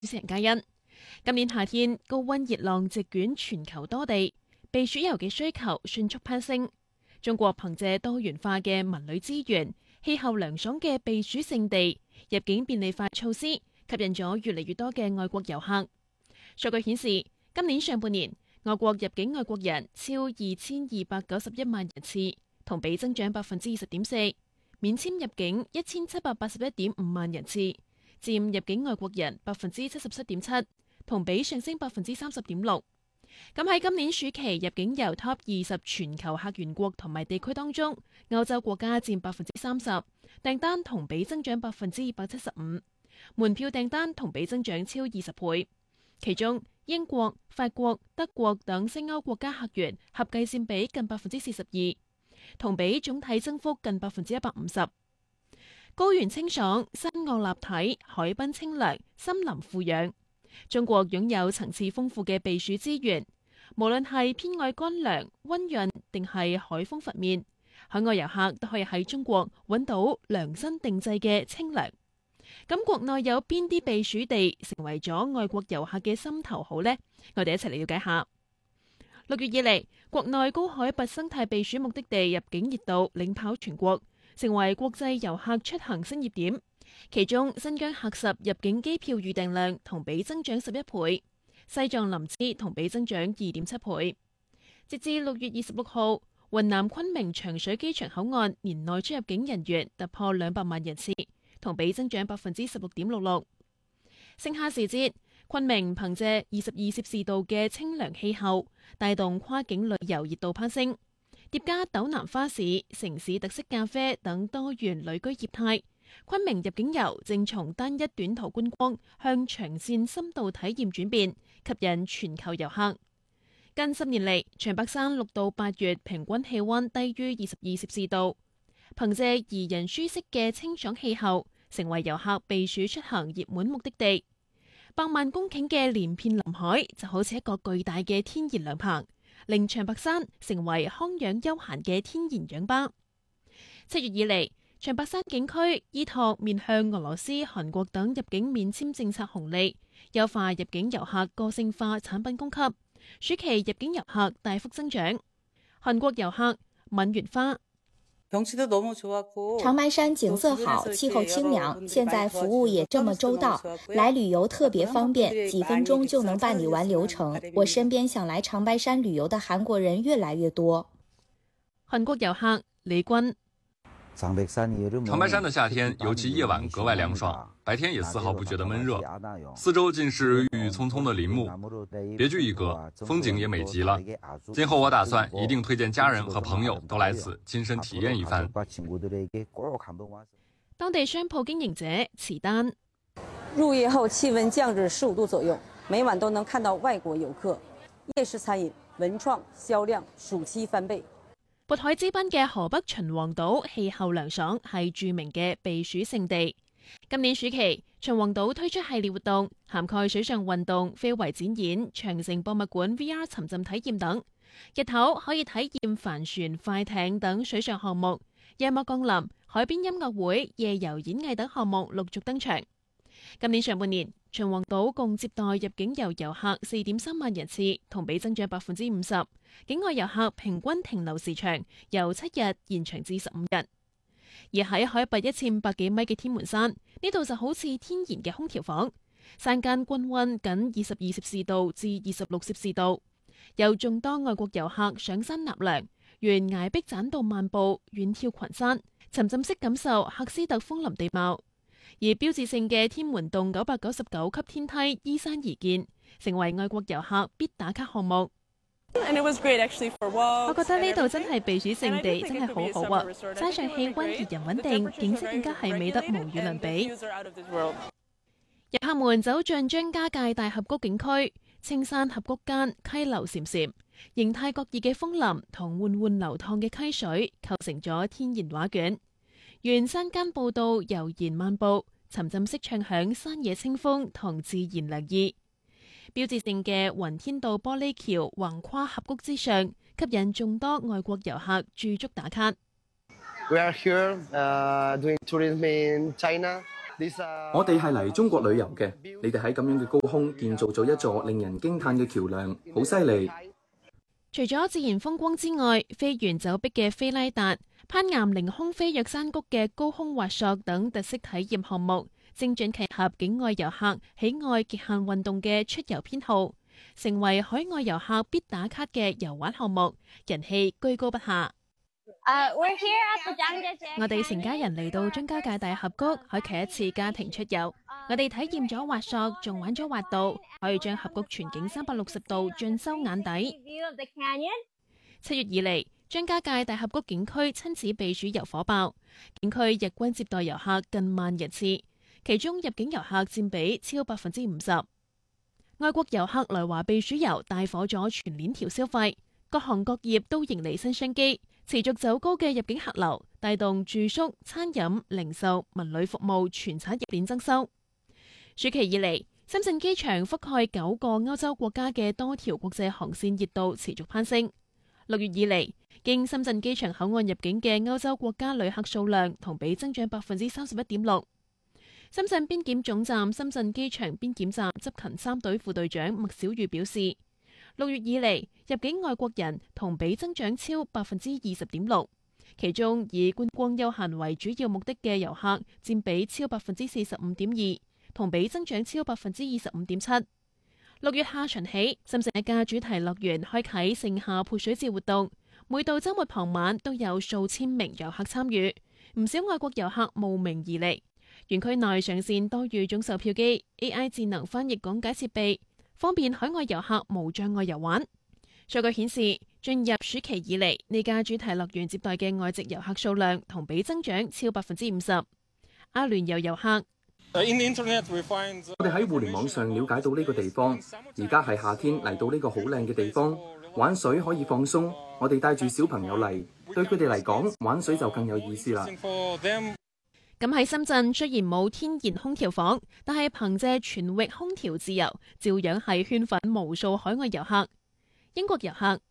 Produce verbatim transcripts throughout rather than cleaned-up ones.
主持人嘉欣。今年夏天高溫熱浪席捲全球多地，避暑遊嘅需求迅速攀升。中國憑借多元化嘅文旅資源、氣候涼爽嘅避暑勝地、入境便利化措施，吸引咗越嚟越多嘅外國遊客。數據顯示，今年上半年外國入境外國人超二千二百九十一萬人次，同比增長百分之二十點四；免簽入境一千七百八十一點五萬人次，佔入境外國人百分之七十七點七，同比上升百分之三十點六。咁喺今年暑期入境遊 Top 二十全球客源國同埋地區當中，歐洲國家佔百分之三十，訂單同比增長百分之二百七十五，門票訂單同比增長超二十倍。其中英國、法國、德國等西歐國家客源合計佔比近百分之四十二，同比總體增幅近百分之一百五十。高原清爽、山坳立體、海濱清涼、森林富養。中國擁有層次豐富嘅避暑資源，無論係偏愛乾涼、溫潤定係海風拂面，海外遊客都可以喺中國揾到量身定製嘅清涼。咁國內有邊啲避暑地成為咗外國遊客嘅心頭好呢？我哋一齊嚟了解下。六月以嚟，國內高海拔生態避暑目的地入境熱度領跑全國，成為國際遊客出行新熱點。其中，新疆喀什入境機票預訂量同比增長十一倍，西藏林芝同比增長二點七倍。截至六月二十六號，雲南昆明長水機場口岸年內出入境人員突破兩百萬人次，同比增長百分之十六點六六。盛夏時節，昆明憑借二十二攝氏度嘅清涼氣候，帶動跨境旅遊熱度攀升，疊加斗南花市、城市特色咖啡等多元旅居業態。昆明入境遊正從單一短途觀光向長線深度體驗轉變，吸引全球遊客。近十年嚟，長白山六到八月平均氣溫低於二十二攝氏度，憑借宜人舒適嘅清爽氣候，成為遊客避暑出行熱門目的地。百萬公頃嘅連片林海就好似一個巨大嘅天然涼棚，令長白山成為康養休閒嘅天然氧吧。七月以嚟，長白山景區依託面向俄羅斯、韓國等入境免簽政策紅利，優化入境遊客個性化產品供給，暑期入境遊客大幅增長。韓國遊客敏源花。 長白山景色好，氣候清涼，現在服務也這麼周到，來旅遊特別方便，幾分鐘就能辦理完流程。我身邊想來長白山旅遊的韓國人越來越多。 韓國遊客李軍。 長白山的夏天，尤其夜晚格外涼爽，白天也絲毫不覺得悶熱。四周盡是鬱鬱蔥蔥的林木，別具一格，風景也美極了。今後我打算一定推薦家人和朋友都來此親身體驗一番。 當地商鋪經營者池丹。 入夜後氣溫降至十五度左右，每晚都能看到外國遊客。夜市餐飲、文創銷量暑期翻倍。 渤海之濱嘅河北秦皇島氣候涼爽，係著名嘅避暑勝地。今年暑期，秦皇島推出系列活動，涵蓋水上運動、非遺展演、長城博物館 V R 沉浸體驗等。日頭可以體驗帆船、快艇等水上項目，夜幕降臨、海邊音樂會、夜遊演藝等項目陸續登場。今年上半年，秦皇島共接待入境遊遊客四點三萬人次，同比增長百分之五十。境外遊客平均停留時長由七日延長至十五日。而喺海拔一千五百幾米嘅天門山，呢度就好似天然嘅空調房，山間均溫僅二十二攝氏度至二十六攝氏度。有眾多外國遊客上山納涼，沿崖壁棧道漫步，遠眺群山，沉浸式感受喀斯特楓林地貌。而標誌性嘅天門洞九百九十九級天梯依山而建，成為外國遊客必打卡項目。我覺得呢度真係避暑勝地，真係好好啊！山上氣溫宜人穩定，景色更加係美得無與倫比。遊客們走進張家界大峽谷景區，青山峽谷間溪流潺潺，形態各異嘅楓林同緩緩流淌嘅溪水構成咗天然畫卷。沿山間步道悠然漫步，沉浸式暢享山野清風同自然涼意。標誌性嘅雲天道玻璃橋橫跨峽谷之上，吸引眾多外國遊客駐足打卡。 We are here, uh, doing tourism in China. 我哋係嚟中國旅遊嘅，你哋喺咁樣嘅高空建造咗一座令人驚嘆嘅橋梁，好犀利。 除咗自然風光之外，飛檐走壁嘅菲拉達、攀岩凌空飛躍山谷嘅高空滑索等特色體驗項目，精準契合境外遊客喜愛極限運動嘅出遊偏好，成為海外遊客必打卡嘅遊玩項目，人氣居高不下。 Uh, we're here at the Zhangjiajie 我哋成家人嚟到張家界大峽谷，開啟一次家庭出遊。我哋體驗咗滑索，仲玩咗滑道，可以將峽谷全景三百六十度盡收眼底。七月以嚟，張家界大峽谷景區親子避暑遊火爆，景區日均接待遊客近萬人次，其中入境遊客佔比超百分之五十。外國遊客來華避暑遊帶火咗全鏈條消費，各行各業都迎嚟新商機。持續走高嘅入境客流，帶動住宿、餐飲、零售、文旅服務全產業鏈增收。暑期以嚟，深圳機場覆蓋九個歐洲國家嘅多條國際航線熱度持續攀升。六月以嚟，經深圳機場口岸入境嘅歐洲國家旅客數量同比增長百分之三十一點六。深圳邊檢總站深圳機場邊檢站執勤三隊副隊長麥小玉表示，六月以嚟，入境外國人同比增長超百分之二十點六，其中以觀光休閒為主要目的嘅遊客佔比超百分之四十五點二，同比增長超百分之二十五點七。六月下旬起，深圳一家主題樂園開啟盛夏潑水節活動，每到週末傍晚都有數千名遊客參與，唔少外國遊客慕名而嚟。園區內上線多語種售票機、A I 智能翻譯講解設備，方便海外遊客無障礙遊玩。數據顯示，進入暑期以嚟，呢家主題樂園接待嘅外籍遊客數量同比增長超百分之五十。阿聯酋遊客， 我哋喺互聯網上了解到呢個地方，而家係夏天嚟到呢個好靚嘅地方，玩水可以放鬆。我哋帶住小朋友嚟，對佢哋嚟講，玩水就更有意思啦。 咁喺深圳雖然冇天然空調房，但係憑借全域空調自由，照樣係圈粉無數海外遊客。英國遊客，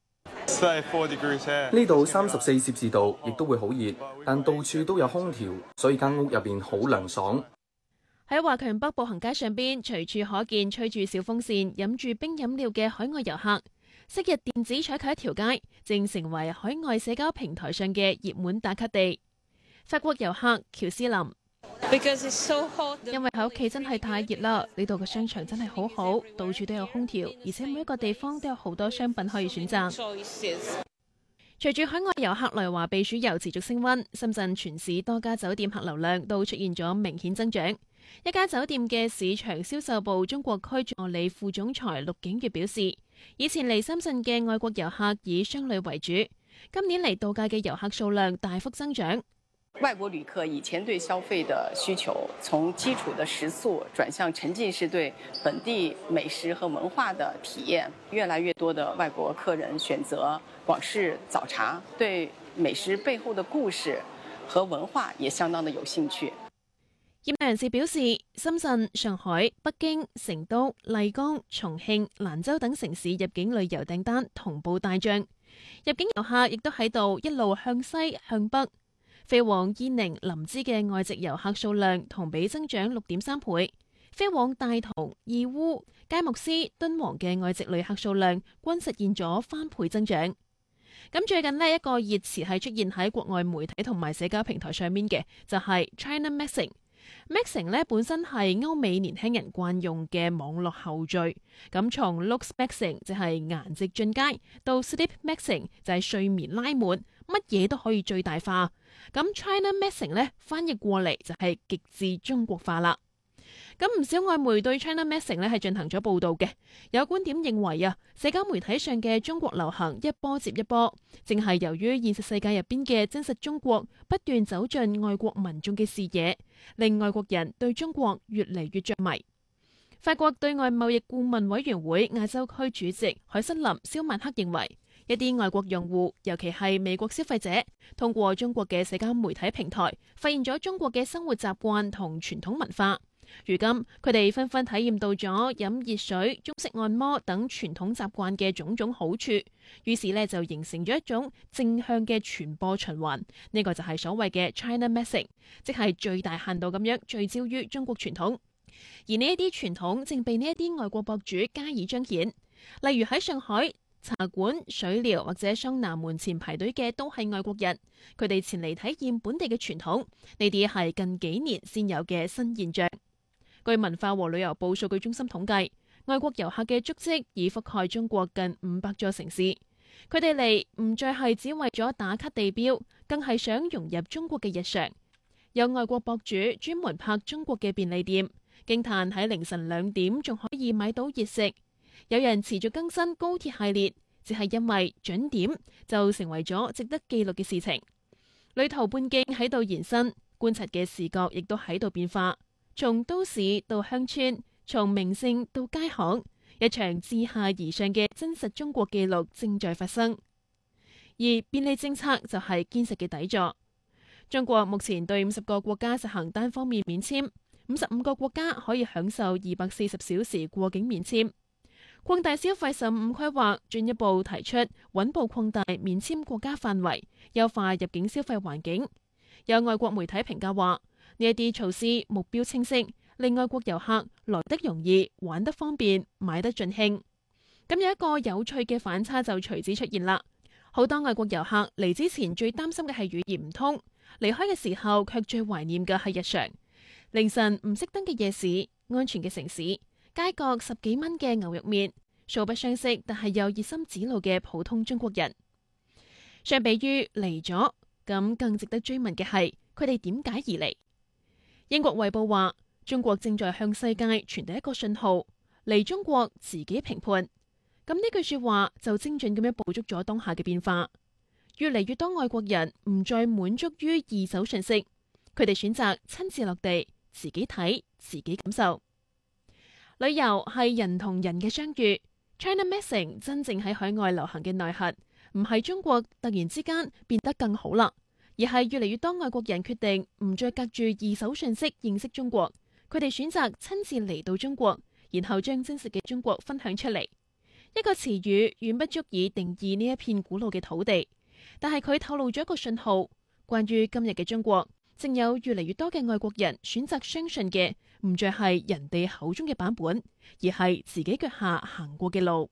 呢度三十四攝氏度，亦都會好熱，但到處都有空調，所以間屋入邊好涼爽。 喺華強北步行街上邊，隨處可見吹住小風扇、飲住冰飲料嘅海外遊客。昔日電子採購一條街，正成為海外社交平台上嘅熱門打卡地。法國遊客喬斯林，因為喺屋企真係太熱啦，呢度嘅商場真係好好，到處都有空調，而且每一個地方都有好多商品可以選擇。隨住海外遊客來華避暑遊持續升溫，深圳全市多家酒店客流量都出現咗明顯增長。一家酒店嘅市場銷售部中國區助理副總裁陸景月表示，以前嚟深圳嘅外國遊客以商旅為主，今年嚟度假嘅遊客數量大幅增長。 外國旅客以前對消費的需求，從基礎的食宿轉向沉浸式對本地美食和文化的體驗。越來越多的外國客人選擇廣式早茶，對美食背後的故事和文化也相當的有興趣。 業內人士表示，深圳、上海、北京、成都、麗江、重慶、蘭州等城市入境旅遊訂單同步大漲，入境遊客亦都喺度一路向西向北。飛往伊寧、林芝嘅外籍遊客數量同比增長六點三倍，飛往大同、義烏、佳木斯、敦煌嘅外籍旅客數量均實現咗翻倍增長。咁最近呢一個熱詞係出現喺國外媒體同埋社交平台上面嘅，就係 China Maxing。Maxing 咧本身係歐美年輕人慣用嘅網絡後綴，咁從 Looks Maxing 就係顏值進階，到 Sleep Maxing 就係睡眠拉滿，乜嘢都可以最大化。咁 China Maxing 咧翻譯過嚟就係極致中國化啦。咁唔少外媒對 China Maxing 咧係進行咗報道嘅，有觀點認為啊，社交媒體上嘅中國流行一波接一波，正係由於現實世界入邊嘅真實中國不斷走進外國民眾嘅視野，令外國人對中國越嚟越着迷。法國對外貿易顧問委員會亞洲區主席海瑟琳·肖曼克認為，一啲外國用戶，尤其係美國消費者，通過中國嘅社交媒體平台，發現咗中國嘅生活習慣同傳統文化， 如今佢哋紛紛體驗到咗飲熱水、中式按摩等傳統習慣嘅種種好處，於是呢就形成咗一種正向嘅傳播循環。呢、這個就係所謂嘅 China Messing， 即係最大限度咁樣聚焦於中國傳統。而呢一啲傳統正被呢一啲外國博主加以彰顯，例如喺上海茶館、水療或者桑拿門前排隊嘅都係外國人，佢哋前嚟體驗本地嘅傳統，呢啲係近幾年先有嘅新現象。據文化和旅遊部數據中心統計，外國遊客嘅足跡已覆蓋中國近五百座城市，佢哋嚟唔再係只為咗打卡地標，更係想融入中國嘅日常。有外國博主專門拍中國嘅便利店，驚嘆喺凌晨兩點仲可以買到熱食。有人持續更新高鐵系列，只係因為準點就成為咗值得記錄嘅事情。旅途半徑喺度延伸，觀察嘅視覺亦都喺度變化。從都市到鄉村，從名勝到街巷，一場自下而上嘅真實中國記錄正在發生。而便利政策就係堅實嘅底座。中國目前對五十個國家實行單方面免簽，五十五個國家可以享受二百四十小時過境免簽。擴大消費十五規劃進一步提出穩步擴大免簽國家範圍，優化入境消費環境。有外國媒體評價話，呢一啲措施目標清晰，令外國遊客來得容易、玩得方便、買得盡興。咁有一個有趣嘅反差就隨之出現啦。好多外國遊客嚟之前最擔心嘅係語言唔通，離開嘅時候卻最懷念嘅係日常。凌晨唔熄燈嘅夜市，安全嘅城市，街角十幾蚊嘅牛肉麵，素不相識但係又熱心指路嘅普通中國人。相比於嚟咗，咁更值得追問嘅係佢哋點解而嚟。英國衛報話，中國正在向世界傳遞一個信號，嚟中國自己評判。咁呢句說話就精準咁樣捕捉咗當下嘅變化。越嚟越多外國人唔再滿足於二手信息，佢哋選擇親自落地，自己睇，自己感受。旅遊係人同人嘅相遇。China Messing 真正喺海外流行嘅內核，唔係中國突然之間變得更好啦，而係越嚟越多外國人決定唔再隔住二手信息認識中國，佢哋選擇親自嚟到中國，然後將真實嘅中國分享出嚟。一個詞語遠不足以定義呢一片古老嘅土地，但係佢透露咗一個信號，關於今日嘅中國，正有越嚟越多嘅外國人選擇相信嘅，唔再係人哋口中嘅版本，而係自己腳下行過嘅路。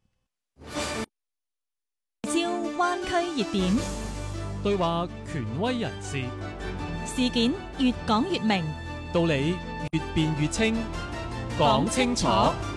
招灣區熱點， 對話權威人士， 事件越講越明， 道理越辯越清，講清楚。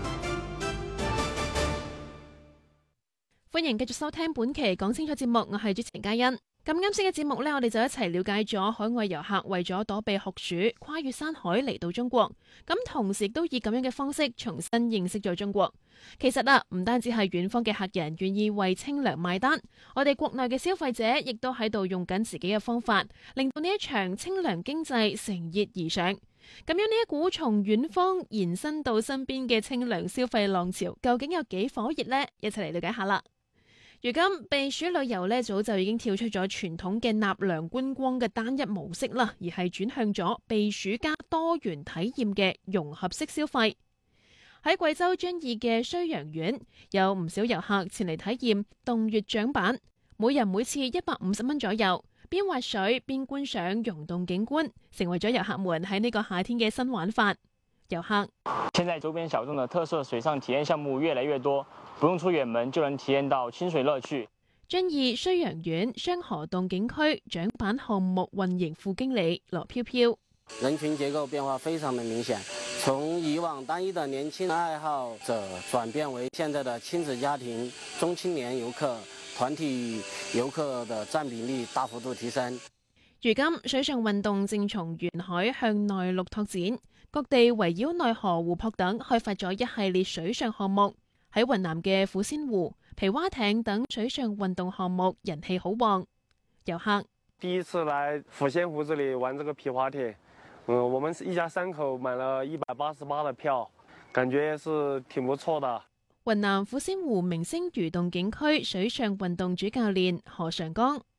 歡迎繼續收聽本期講清楚節目，我係主持人嘉欣。咁啱先嘅節目呢，我哋就一齊了解咗海外遊客為咗躲避酷暑，跨越山海嚟到中國，咁同時亦都以咁樣嘅方式重新認識咗中國。其實啊，唔單止係遠方嘅客人願意為清涼買單，我哋國內嘅消費者亦都喺度用緊自己嘅方法，令到呢一場清涼經濟乘熱而上。咁樣呢一股從遠方延伸到身邊嘅清涼消費浪潮，究竟有幾火熱呢？一齊嚟了解下啦。如今避暑旅遊呢，早就已經跳出咗傳統嘅納涼觀光嘅單一模式啦，而係轉向咗避暑加多元體驗嘅融合式消費。喺貴州遵義嘅綏陽縣，有唔少遊客前嚟體驗洞穴槳板，每人每次一百五十蚊左右，邊滑水邊觀賞溶洞景觀，成為咗遊客們喺呢個夏天嘅新玩法。遊客現在周邊小眾的特色水上體驗項目越來越多，不用出遠門就能體驗到清水樂趣。 遵義綏陽縣雙河洞景區槳板項目運營副經理羅飄飄， 人群結構變化非常的明顯，從以往單一的年輕愛好者轉變為現在的親子家庭、中青年遊客、團體遊客的佔比例大幅度提升。 如今水上運動正從沿海向內陸拓展，各地圍繞內河湖泊等開發咗一系列水上項目。喺雲南嘅撫仙湖、皮划艇等水上運動項目人氣好旺。遊客第一次來撫仙湖這裡玩這個皮划艇，嗯，我們是一家三口買了一百八十八的票，感覺是挺不錯的。 雲南撫仙湖明星魚洞景區水上運動主教練何常剛。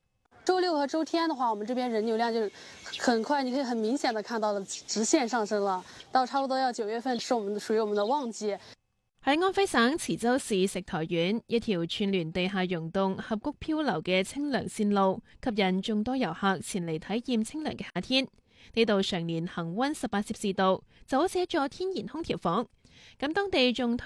周六和周天的話，我們這邊人流量就很快，你可以很明顯的看到了直線上升了，到差不多要九月份是我們屬於我們的旺季。 喺安徽省磁州市石台縣，一條串聯地下溶洞、峽谷漂流嘅清涼線路，吸引眾多遊客前嚟體驗清涼嘅夏天。呢度常年恒溫十八攝氏度，就好似一座天然空調房。咁當地仲